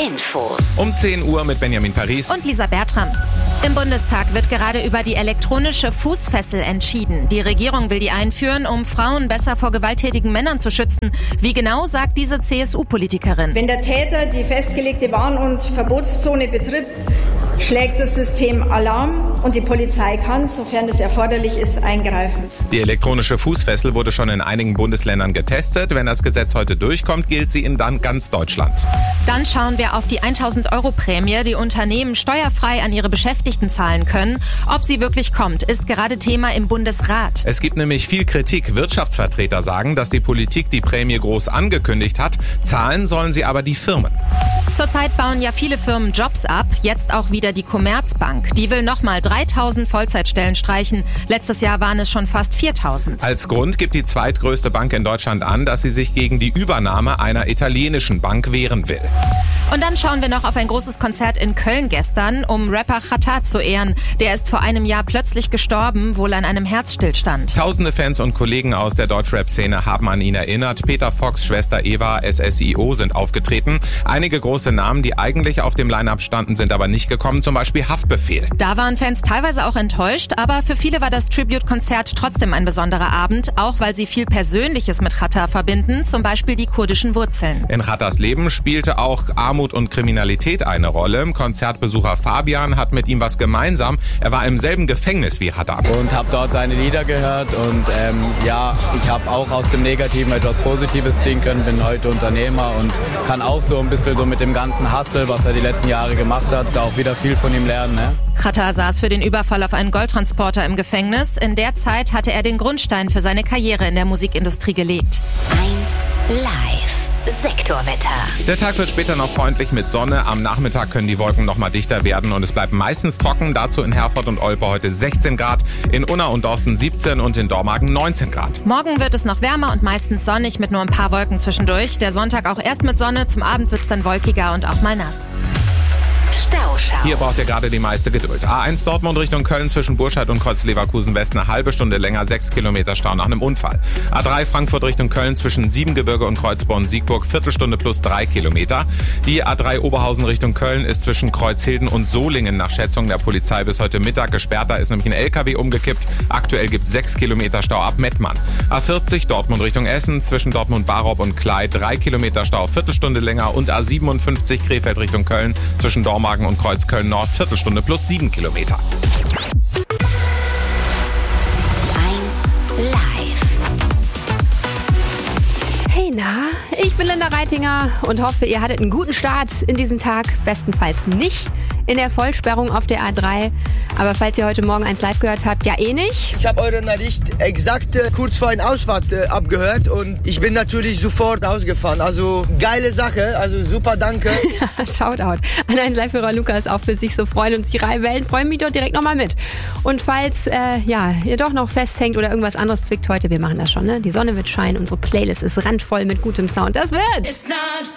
Infos. Um 10 Uhr mit Benjamin Paris und Lisa Bertram. Im Bundestag wird gerade über die elektronische Fußfessel entschieden. Die Regierung will die einführen, um Frauen besser vor gewalttätigen Männern zu schützen. Wie genau, sagt diese CSU-Politikerin. Wenn der Täter die festgelegte Warn- und Verbotszone betritt, schlägt das System Alarm und die Polizei kann, sofern es erforderlich ist, eingreifen. Die elektronische Fußfessel wurde schon in einigen Bundesländern getestet. Wenn das Gesetz heute durchkommt, gilt sie in dann ganz Deutschland. Dann schauen wir auf die 1.000-Euro-Prämie, die Unternehmen steuerfrei an ihre Beschäftigten zahlen können. Ob sie wirklich kommt, ist gerade Thema im Bundesrat. Es gibt nämlich viel Kritik. Wirtschaftsvertreter sagen, dass die Politik die Prämie groß angekündigt hat. Zahlen sollen sie aber die Firmen. Zurzeit bauen ja viele Firmen Jobs ab, jetzt auch wieder die Commerzbank. Die will nochmal 3.000 Vollzeitstellen streichen. Letztes Jahr waren es schon fast 4.000. Als Grund gibt die zweitgrößte Bank in Deutschland an, dass sie sich gegen die Übernahme einer italienischen Bank wehren will. Und dann schauen wir noch auf ein großes Konzert in Köln gestern, um Rapper Xatar zu ehren. Der ist vor einem Jahr plötzlich gestorben, wohl an einem Herzstillstand. Tausende Fans und Kollegen aus der Deutschrap-Szene haben an ihn erinnert. Peter Fox, Schwester Eva, SSIO sind aufgetreten. Einige große Namen, die eigentlich auf dem Line-Up standen, sind aber nicht gekommen, zum Beispiel Haftbefehl. Da waren Fans teilweise auch enttäuscht, aber für viele war das Tribute-Konzert trotzdem ein besonderer Abend, auch weil sie viel Persönliches mit Xatar verbinden, zum Beispiel die kurdischen Wurzeln. In Xatars Leben spielte auch Armut und Kriminalität eine Rolle. Konzertbesucher Fabian hat mit ihm was gemeinsam. Er war im selben Gefängnis wie Xatar. Und habe dort seine Lieder gehört und ich habe auch aus dem Negativen etwas Positives ziehen können, bin heute Unternehmer und kann auch so ein bisschen so mit dem ganzen Hustle, was er die letzten Jahre gemacht hat, da auch wieder viel von ihm lernen. Ne? Xatar saß für den Überfall auf einen Goldtransporter im Gefängnis. In der Zeit hatte er den Grundstein für seine Karriere in der Musikindustrie gelegt. 1 Live. Sektorwetter. Der Tag wird später noch freundlich mit Sonne. Am Nachmittag können die Wolken noch mal dichter werden und es bleibt meistens trocken. Dazu in Herford und Olpe heute 16 Grad, in Unna und Dorsten 17 und in Dormagen 19 Grad. Morgen wird es noch wärmer und meistens sonnig mit nur ein paar Wolken zwischendurch. Der Sonntag auch erst mit Sonne, zum Abend wird es dann wolkiger und auch mal nass. Stauschau. Hier braucht ihr gerade die meiste Geduld. A1 Dortmund Richtung Köln zwischen Burscheid und Kreuz-Leverkusen West eine halbe Stunde länger, 6 Kilometer Stau nach einem Unfall. A3 Frankfurt Richtung Köln zwischen Siebengebirge und Kreuzborn-Siegburg, Viertelstunde plus 3 Kilometer. Die A3 Oberhausen Richtung Köln ist zwischen Kreuzhilden und Solingen nach Schätzung der Polizei bis heute Mittag gesperrt. Da ist nämlich ein LKW umgekippt. Aktuell gibt es 6 Kilometer Stau ab Mettmann. A40 Dortmund Richtung Essen zwischen Dortmund-Barop und Clyde 3 Kilometer Stau, Viertelstunde länger. Und A57 Krefeld Richtung Köln zwischen Dormagen und Kreuzköln Nord, Viertelstunde plus 7 Kilometer. 1 Live. Hey, na, ich bin Linda Reitinger und hoffe, ihr hattet einen guten Start in diesen Tag. Bestenfalls nicht in der Vollsperrung auf der A3. Aber falls ihr heute Morgen 1 Live gehört habt, ja nicht. Ich habe eure Nachricht exakt kurz vor der Ausfahrt abgehört und ich bin natürlich sofort ausgefahren. Also geile Sache, also super, danke. Ja, Shoutout an 1 Live-Hörer Lukas, auch für sich so freuen uns die Rebellen. Freuen mich doch direkt nochmal mit. Und falls ihr doch noch festhängt oder irgendwas anderes zwickt heute, wir machen das schon, ne? Die Sonne wird scheinen, unsere Playlist ist randvoll mit gutem Sound. Das wird